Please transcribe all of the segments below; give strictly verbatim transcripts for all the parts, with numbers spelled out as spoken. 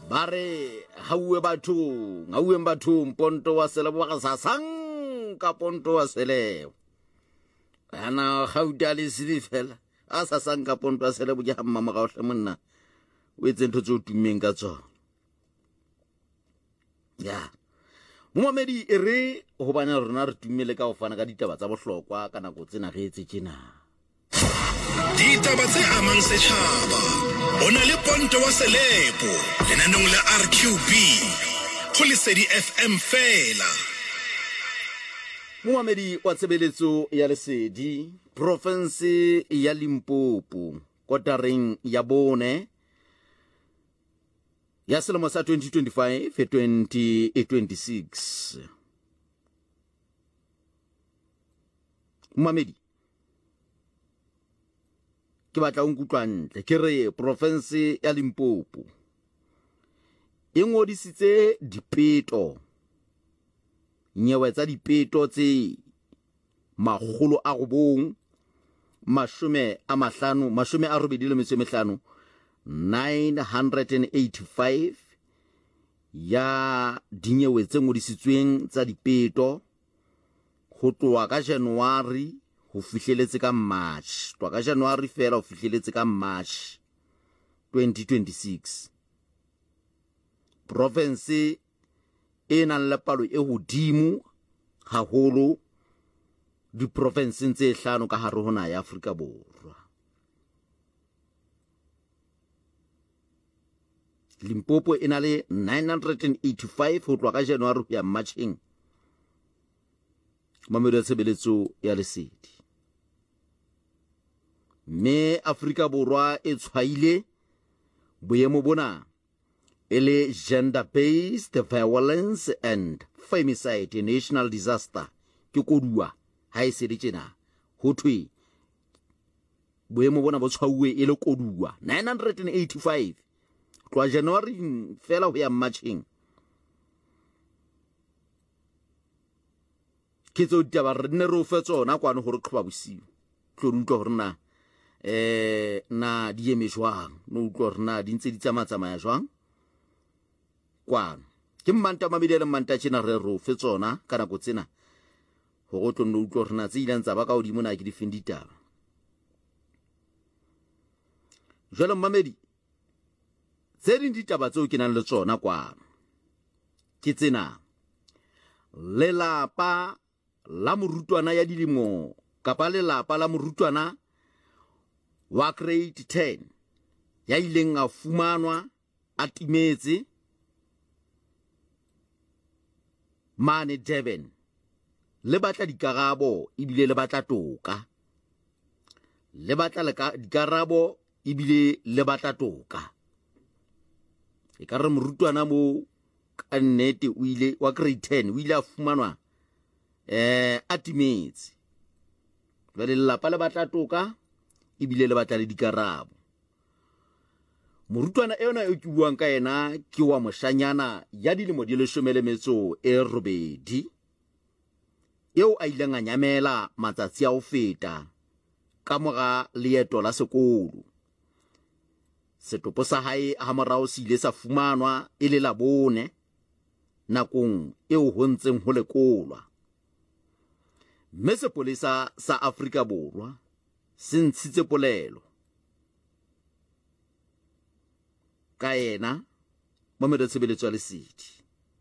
bare hauwe batho ngauwe batho mponto wa selebo ga sasang ka ponto wa selebo ana gautale sidi fela a sasang ka ponto wa selebo ke hamma ga ohle monna o etse ntho tse o tummeng ka tsona ya momamedi e re go bana rona re tummele ka go fana ka ditaba tsa bohlokwa kana go tsena ge etse tjena ditaba tse amang setšhaba ona le ponto wa selepo lenanong la R Q B go Lesedi F M fela. momamedi wa tshebeletso ya Lesedi province ya Limpopo kotareng ya bone ya selemo sa twenty twenty-five twenty twenty-six momamedi ke batla o nkutlwa ntle ke re province ya Limpopo e ngodisitse dipeto nyewe tsa dipeto tse magolo a gobong masome a mahlano masome a robedi le metso e mehlano nine hundred eighty-five ya dinyewe tse ngodisitsweng tsa dipeto go tloa ka January go fihleletse ka March tloa ka January fela go fihleletse ka March twenty twenty-six province e nang le palo e hodimo haholo di province tse hlano ka hare ho naha ya Afrika Borwa. Limpopo e na le nine hundred eighty-five go tloa ka January ya Marching mamedi ya tshebeletso ya Lesedi. Me Afrika Borwa e tshwaile boemo bona e le gender based violence and femicide national disaster ke kodua ha e se ditjena ho thwe boemo bona bo tshwauwe e le kodua nine hundred eighty-five tloa January fela ho ya Marching ke tso ditaba re ne re o fe tsona kwane gore qhoba bosiu tlo re utlwa gore na eh na di eme jwang no utlwa gore na di ntse di tsamatsamaya jwang kwane ke mmanta mabedi le mmanta tjena re re o fe tsona kana go tsena go go tlo no utlwa gore na tse ile ntsa ba ka odimo na ke di feng ditaba jwale mmamedi tse ding ditaba tseo ke nang le tsona kwane ke tsena lelapa la morutwana ya dilemo kapa lelapa la morutwana wa grade ten ya ileng a fumanwa a timetse mane Durban le batla dikarabo ibile le batla toka le batla dikarabo ibile le batla toka e ka re morutwana mo ka nnete o ile wa grade ten o ile a fumanwa eh a timetse le lelapa le batla toka ibile le batla le dikarabo morutwana ena e ke buang ka ena ke wa moshanyana ya dilemo di leshome le metso e robedi eo a ileng a nyamela matsatsi a ho feta ka mora leeto la sekolo setopo sa hae ha morao se ile sa fumanwa e le la bone nakong eo ho ntseng ho lekolwa mme sepolesa sa Afrika Borwa se ntshitse polelo ka ena mamedi ya tshebeletso ya Lesedi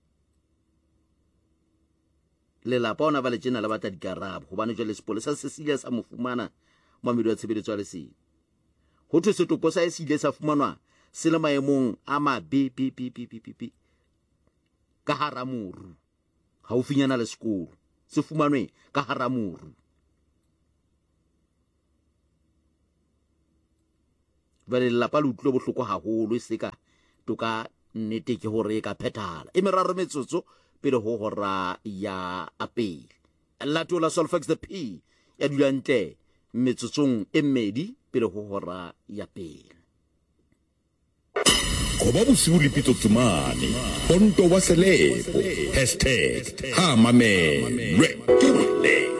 lelapa ona ba le tjena le batla dikarabo hobane jwale sepolesa se se ile sa mo fumana mamedi ya tshebeletso ya Lesedi ho thwe setopo sa se ile sa fumanwa se le maemong a mabe pi pi pi pi pi ka hara moru ha o finyana le sekolo se fumanwe ka hara moru vale lapa le utlwe bohloko haholo e seka toka nnete ke hore ka phethala e meraro metsotso pele ho hora ya apele latola Solfax the P ya dulante metsotsong e mmedi pele ho hora ya pele go ba bosiu le pitso tsumane ponto wa selepo hashtag ha mamele